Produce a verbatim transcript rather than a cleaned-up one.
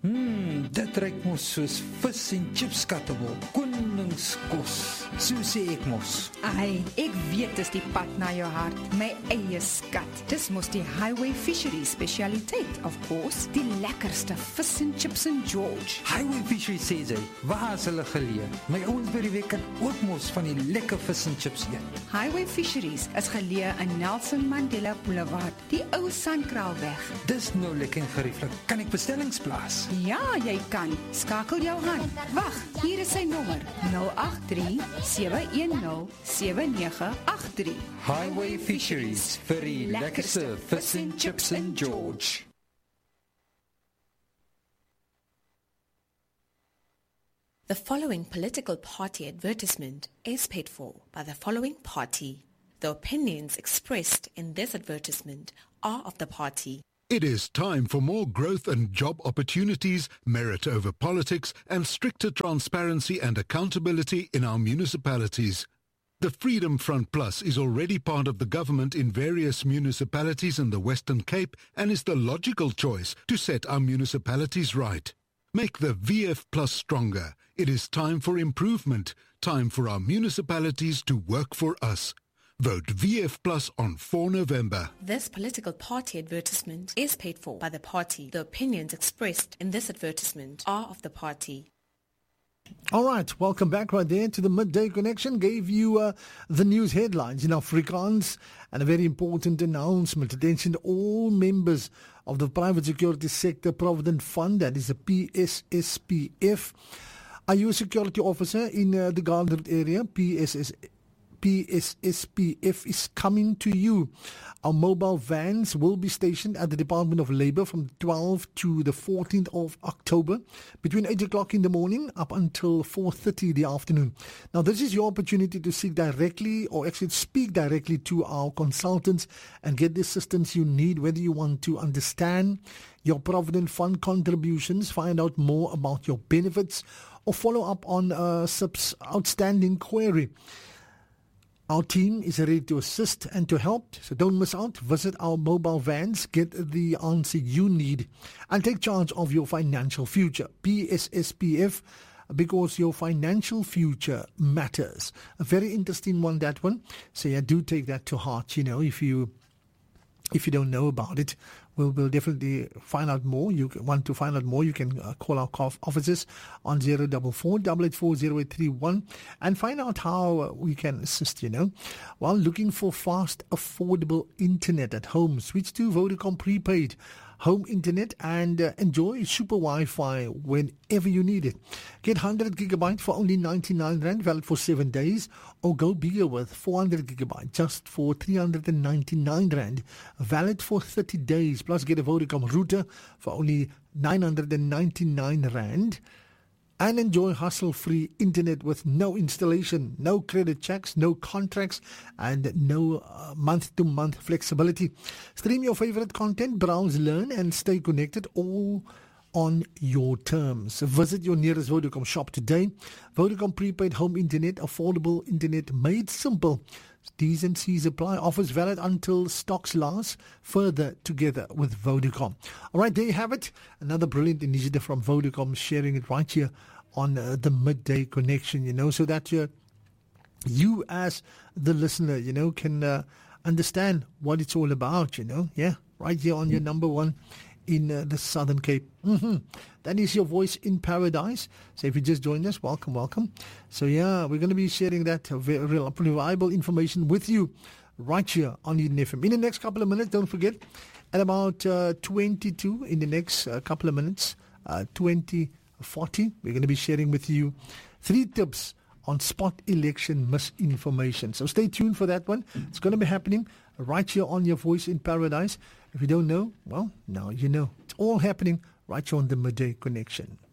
Mmm, dit ruik mos soos vis en chips skattebol. Koningskos, so sê ek mos. Ai, ek weet dis die pad na jou hart. My eie skat. Dis mos die Highway Fisheries specialiteit, of course. Die lekkerste vis en chips in George. Highway Fisheries sê sy, waar is hulle geleë? My ouens by die week kan ook mos van die lekker vis en chips eet. Highway Fisheries is geleë in Nelson Mandela Boulevard, die ou Sandkraalweg. Dis nou lekker en gerieflik. Kan ek bestellings plaas? Ja, jy kan. Skakel jou hand. Wag, hier is sy nommer: nul agt drie sewe een nul sewe nege agt drie. Highway Fisheries vir die lekkerste vis en chips in George. The following political party advertisement is paid for by the following party. The opinions expressed in this advertisement are of the party. It is time for more growth and job opportunities, merit over politics, and stricter transparency and accountability in our municipalities. The Freedom Front Plus is already part of the government in various municipalities in the Western Cape and is the logical choice to set our municipalities right. Make the V F Plus stronger. It is time for improvement, time for our municipalities to work for us. Vote V F Plus on four November. This political party advertisement is paid for by the party. The opinions expressed in this advertisement are of the party. All right, welcome back right there to the Midday Connection. Gave you uh, the news headlines in Afrikaans and a very important announcement. Attention to all members of the Private Security Sector Provident Fund, that is the P S S P F. Are you a security officer in uh, the Garden area? P S S P S S P F is coming to you. Our mobile vans will be stationed at the Department of Labour from the twelfth to the fourteenth of October, between eight o'clock in the morning up until four thirty in the afternoon. Now, this is your opportunity to seek directly or actually speak directly to our consultants and get the assistance you need, whether you want to understand your Provident Fund contributions, find out more about your benefits, or follow up on a subs- outstanding query. Our team is ready to assist and to help, so don't miss out. Visit our mobile vans, get the answer you need, and take charge of your financial future. P S S P F, because your financial future matters. A very interesting one, that one. So yeah, do take that to heart, you know, if you... If you don't know about it, we'll, we'll definitely find out more. You want to find out more, you can uh, call our offices on zero four four, eight eight four, zero eight three one and find out how uh, we can assist, you know. While looking for fast, affordable internet at home, switch to Vodacom Prepaid Home Internet and uh, enjoy super Wi-Fi whenever you need it. Get one hundred gigabyte for only ninety-nine rand, valid for seven days, or go bigger with four hundred gigabyte just for three hundred ninety-nine rand, valid for thirty days. Plus, get a Vodacom router for only nine hundred ninety-nine rand. And enjoy hassle-free internet with no installation, no credit checks, no contracts, and no uh, month-to-month flexibility. Stream your favorite content, browse, learn, and stay connected, all on your terms. Visit your nearest Vodacom shop today. Vodacom Prepaid Home Internet, affordable internet made simple. T's and C's apply. Offers valid until stocks last. Further together with Vodacom. All right, there you have it. Another brilliant initiative from Vodacom, sharing it right here on uh, the Midday Connection, you know, so that uh, you as the listener, you know, can uh, understand what it's all about, you know. Yeah, right here on your number one in uh, the Southern Cape. Mm-hmm. That is your voice in paradise. So if you just joined us, welcome, welcome. So yeah, we're going to be sharing that very reliable information with you right here on Eden F M. In the next couple of minutes, don't forget, at about uh, twenty-two, in the next uh, couple of minutes, uh, twenty forty, we're going to be sharing with you three tips on spot election misinformation. So stay tuned for that one. It's going to be happening right here on your voice in paradise. If you don't know, well, now you know. It's all happening right here on the Midday Connection.